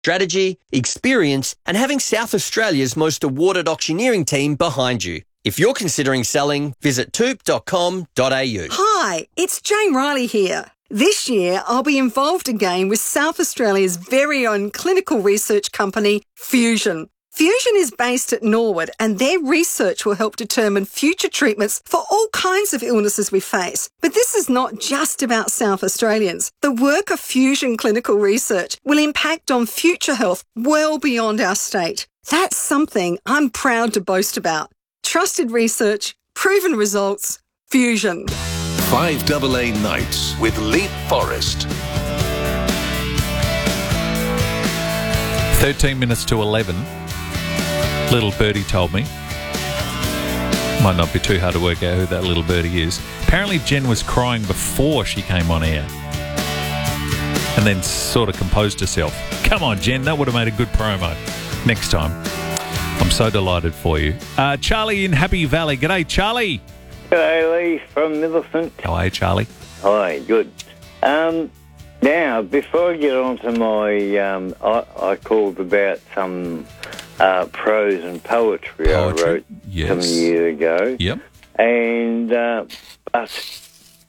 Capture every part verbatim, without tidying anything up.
strategy, experience, and having South Australia's most awarded auctioneering team behind you. If you're considering selling, visit toop dot com dot a u. Hi, it's Jane Riley here. This year, I'll be involved again with South Australia's very own clinical research company, Fusion. Fusion is based at Norwood, and their research will help determine future treatments for all kinds of illnesses we face. But this is not just about South Australians. The work of Fusion Clinical Research will impact on future health well beyond our state. That's something I'm proud to boast about. Trusted research, proven results, Fusion. five A A Nights with Leap Forest. thirteen minutes to eleven. Little birdie told me. Might not be too hard to work out who that little birdie is. Apparently Jen was crying before she came on air and then sort of composed herself. Come on, Jen, that would have made a good promo. Next time. I'm so delighted for you. Uh, Charlie in Happy Valley. G'day, Charlie. G'day, Lee from Millicent. How are you, Charlie? Hi, good. Um, now, before I get on to my, um, I, I called about some uh, prose and poetry, Poetry, I wrote yes. some years ago. Yep. And, uh, but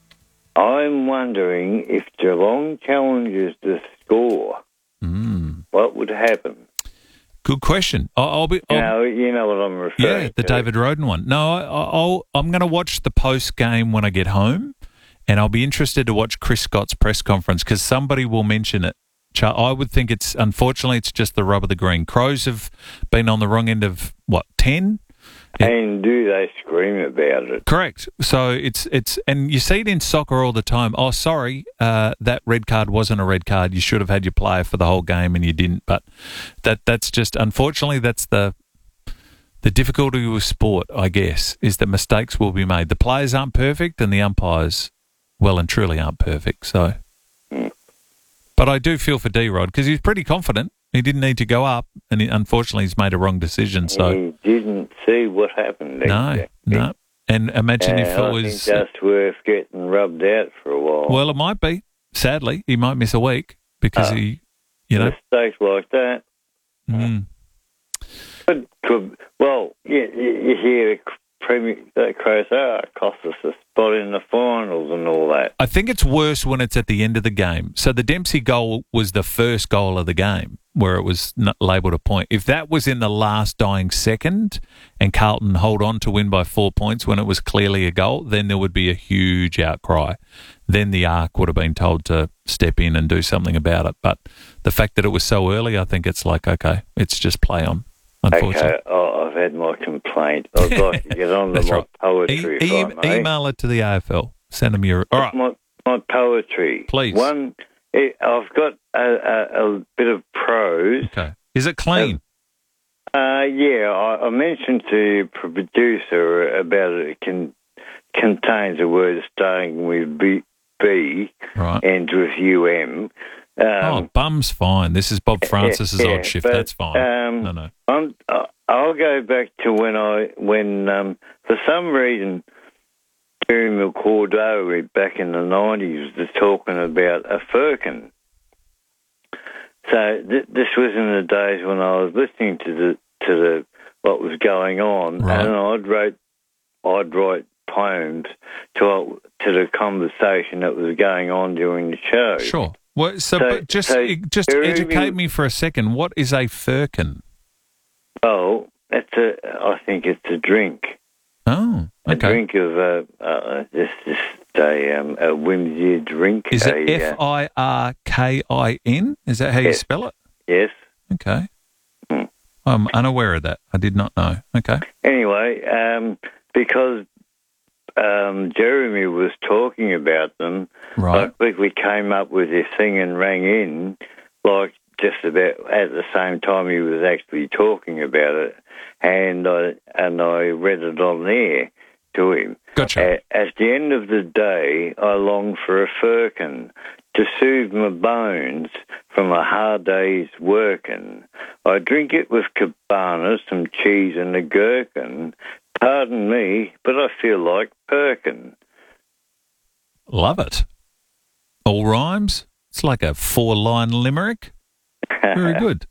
I'm wondering if Geelong challenges the score, Mm. what would happen? Good question. I'll, I'll be. I'll, You know, you know what I'm referring yeah, the to. David Roden one. No, I, I'll, I'm going to watch the post game when I get home, and I'll be interested to watch Chris Scott's press conference because somebody will mention it. Char- I would think it's, unfortunately, it's just the rub of the green. Crows have been on the wrong end of, what, ten? And do they scream about it? Correct. So it's, it's, and you see it in soccer all the time. Oh, sorry, uh, that red card wasn't a red card. You should have had your player for the whole game and you didn't. But that, that's just, unfortunately, that's the, the difficulty with sport, I guess, is that mistakes will be made. The players aren't perfect and the umpires, well and truly aren't perfect. So, mm. But I do feel for D-Rod because he's pretty confident. He didn't need to go up, and he, unfortunately, he's made a wrong decision. So he didn't see what happened. no, exactly. no. And imagine Uh, if it I was think that's worth getting rubbed out for a while. well, it might be. Sadly, he might miss a week because Oh. he, you know, mistakes like that. mm, Could, could, well, you, you you hear Premier that Crows ah, cost us a spot in the finals and all that. I think it's worse when it's at the end of the game. So the Dempsey goal was the first goal of the game, where it was not labelled a point. If that was in the last dying second and Carlton hold on to win by four points when it was clearly a goal, then there would be a huge outcry. Then the Arc would have been told to step in and do something about it. But the fact that it was so early, I think it's like, okay, it's just play on, unfortunately. Okay, oh, I've had my complaint. I'd like to get on to That's my right. poetry. E- e- if I may. email it to the A F L. Send them your... All right. My, my poetry. Please. One, it, I've got a, a, a bit of prose. Okay. Is it clean? Uh, yeah, I, I mentioned to the producer about it. It can, contains a word starting with B, B Right. and with U M. Um, oh, bum's fine. This is Bob Francis's yeah, odd shift. but, That's fine. Um, no, no. I'm, uh, I'll go back to when I, when um, for some reason, Jeremy McCordo back in the nineties was talking about a firkin. So th- this was in the days when I was listening to the to the what was going on, Right. and I'd write I'd write poems to to the conversation that was going on during the show. Sure. Well, so, So- but just so just there educate is- me for a second. What is a firkin? Well, that's a I think it's a drink. Oh, A okay. drink of uh, uh, just just a um, a whimsy drink. Is it a, F I R K I N? Is that how you Yes. spell it? Yes. Okay. Hmm. I'm unaware of that. I did not know. Okay. Anyway, um, because um, Jeremy was talking about them, Right. I quickly came up with this thing and rang in, like just about at the same time he was actually talking about it, and I and I read it on there to him. Gotcha. At, at the end of the day, I long for a firkin to soothe my bones from a hard day's working. I drink it with cabanas, some cheese and a gherkin. Pardon me, but I feel like Perkin. Love it. All rhymes. It's like a four-line limerick. Very good.